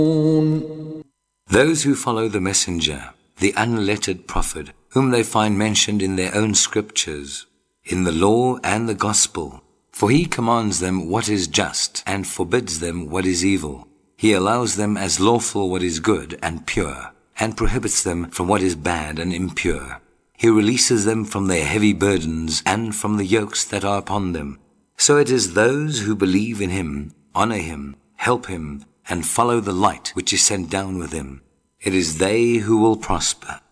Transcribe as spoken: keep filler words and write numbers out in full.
Those who follow the messenger, the unlettered prophet, whom they find mentioned in their own scriptures, in the law and the gospel, for he commands them what is just and forbids them what is evil. He allows them as lawful what is good and pure, and prohibits them from what is bad and impure. He releases them from their heavy burdens and from the yokes that are upon them. So it is those who believe in him, honor him, help him, and follow the light which is sent down with him. It is they who will prosper.